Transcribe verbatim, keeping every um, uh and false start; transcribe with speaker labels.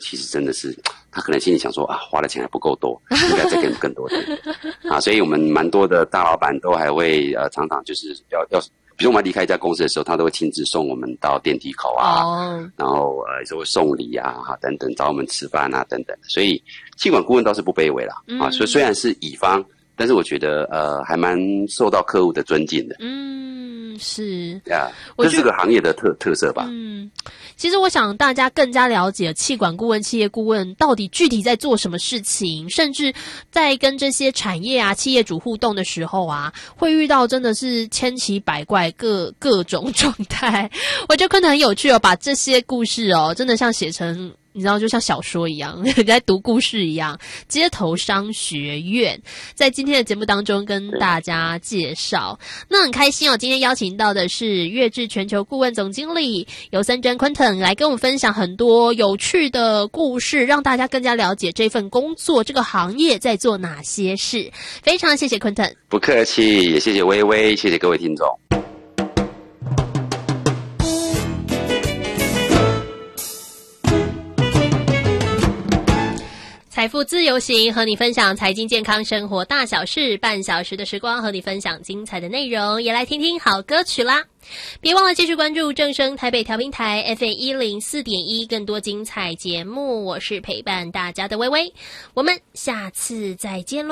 Speaker 1: 其实真的是他可能心里想说啊，花的钱还不够多，应该再给更多钱啊。所以我们蛮多的大老板都还会呃常常就是要要，比如我们离开一家公司的时候，他都会亲自送我们到电梯口啊，哦、然后呃就会送礼啊哈等等，找我们吃饭啊等等。所以企管顾问倒是不卑微啦、嗯、啊，所以虽然是乙方。但是我觉得，呃，还蛮受到客户的尊敬的。
Speaker 2: 嗯，是
Speaker 1: 呀，这是个行业的特特色吧。
Speaker 2: 嗯，其实我想大家更加了解企管顾问、企业顾问到底具体在做什么事情，甚至在跟这些产业啊、企业主互动的时候啊，会遇到真的是千奇百怪、各各种状态。我觉得可能很有趣哦，把这些故事哦，真的像写成。你知道，就像小说一样，你在读故事一样。街头商学院在今天的节目当中跟大家介绍，那很开心哦。今天邀请到的是月智全球顾问总经理游森真 Quentin 来跟我们分享很多有趣的故事，让大家更加了解这份工作、这个行业在做哪些事。非常谢谢 Quentin，
Speaker 1: 不客气，也谢谢薇薇，谢谢各位听众。
Speaker 2: 财富自由行，和你分享财经健康生活大小事，半小时的时光和你分享精彩的内容，也来听听好歌曲啦。别忘了继续关注正声台北调频台 F M 一零四点一，更多精彩节目。我是陪伴大家的薇薇，我们下次再见咯。